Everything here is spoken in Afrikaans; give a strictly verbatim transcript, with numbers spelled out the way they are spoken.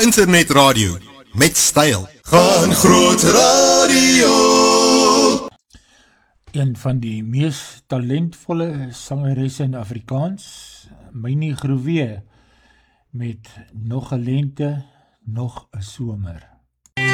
internetradio met styl. Gaan Groot Radio. Een van die mees talentvolle sangeresse in Afrikaans, Mynie Groewe, met nog 'n lente, nog 'n somer.